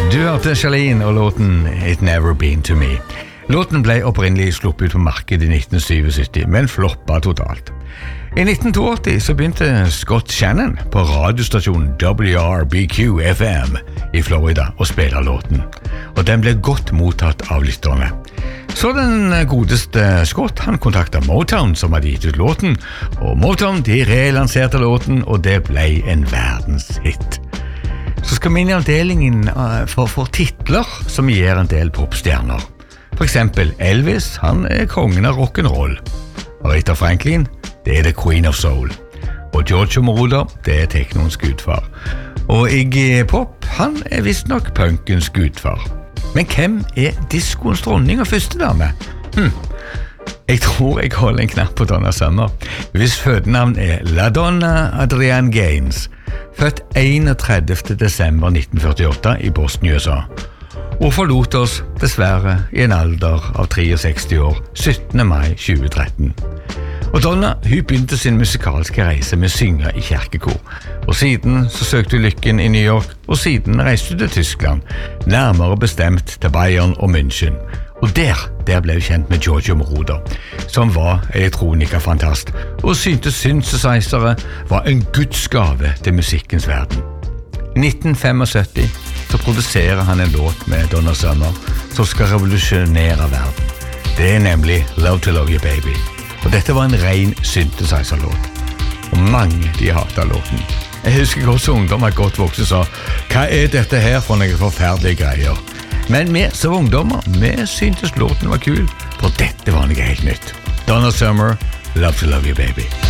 Du hørte Charlene og låten It Never Been To Me. Låten ble opprinnelig sluppet ut på markedet i 1977, men floppet totalt. I 1982 så begynte Scott Shannon på radiostasjonen WRBQ-FM i Florida å spille låten, og den ble godt mottatt av lytterne. Så den godeste Scott, han kontaktet Motown som hadde gitt ut låten, og Motown de relanserte låten, og det ble en verdenshit. Så skal vi inn i avdelingen for titler som gir en del popstjerner. For eksempel Elvis, han kongen av rock'n'roll. Aretha Franklin, det the Queen of Soul. Og Giorgio Moroder, det teknoens gudfar. Og Iggy Pop, han visst nok punkens gudfar. Men hvem diskoens dronning og første dame? Jeg tror jeg holder en knapp på Donna Summer. Hvis fødenavn La Donna Adrienne Gaines, født 31. desember 1948 i Boston, USA, og forlot oss dessverre i en alder av 63 år, 17. mai 2013. Og Donna, hun begynte sin musikalske reise med å synge i kirkekor, og siden så søkte hun lykken i New York, og siden reiste hun til Tyskland, nærmere bestemt til Bayern og München. Og der ble hun kjent med Giorgio Moroder, som var elektronikafantast, og syntes synthesizere var en gudsgave til musikkens verden. I 1975 så produserer han en låt med Donna Summer som skal revolusjonere verden. Det nemlig Love to Love You Baby. Og dette var en ren synthesizer-låt. Og mange de hatet låten. Jeg husker godt som ungdom at godt vokse sa, hva dette her for noen forferdelige greier? Men vi som ungdommer, vi syntes låten var kul, for dette var noe helt nytt. Donna Summer, Love to Love You Baby.